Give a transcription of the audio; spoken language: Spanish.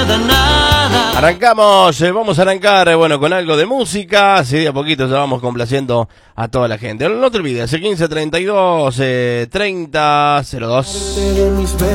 nada, nada. Arrancamos, vamos a arrancar, bueno, con algo de música, así de a poquito ya vamos complaciendo a toda la gente. No te olvides, el 1532 3002.